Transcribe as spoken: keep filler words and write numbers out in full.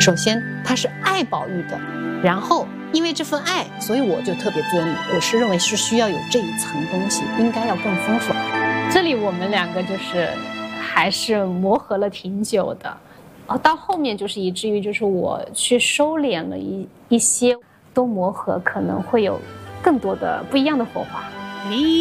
首先他是爱宝玉的，然后因为这份爱，所以我就特别作你。我是认为是需要有这一层东西，应该要更丰富。 这里我们两个就是还是磨合了挺久的，啊，到后面就是以至于就是我去收敛了一一些，多磨合可能会有更多的不一样的火花。